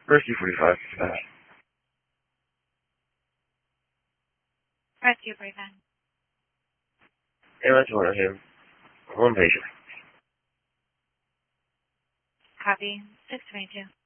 Rescue 45, dispatch. Rescue 45. Ambulance order him. One patient. Copy. 622.